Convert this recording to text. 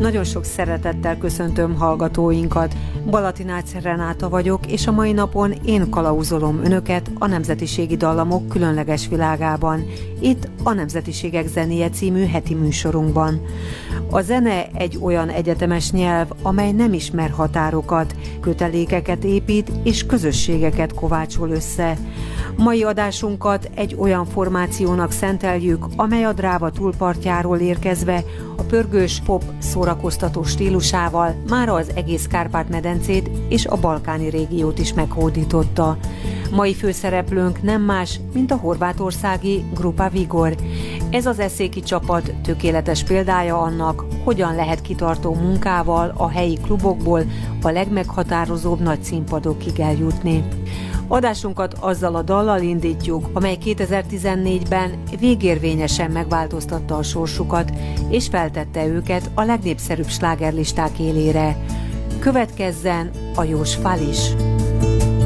Nagyon sok szeretettel köszöntöm hallgatóinkat. Balatinácz Renáta vagyok, és a mai napon én kalauzolom önöket a nemzetiségi dallamok különleges világában. Itt a Nemzetiségek zenéje című heti műsorunkban. A zene egy olyan egyetemes nyelv, amely nem ismer határokat, kötelékeket épít és közösségeket kovácsol össze. Mai adásunkat egy olyan formációnak szenteljük, amely a Dráva túlpartjáról érkezve a pörgős pop szórakoztató stílusával mára az egész Kárpát-medencét és a balkáni régiót is meghódította. Mai főszereplőnk nem más, mint a horvátországi Grupa Vigor. Ez az eszéki csapat tökéletes példája annak, hogyan lehet kitartó munkával a helyi klubokból a legmeghatározóbb nagy színpadokig eljutni. Adásunkat azzal a dallal indítjuk, amely 2014-ben végérvényesen megváltoztatta a sorsukat, és feltette őket a legnépszerűbb slágerlisták élére. Következzen a Jós Fališ.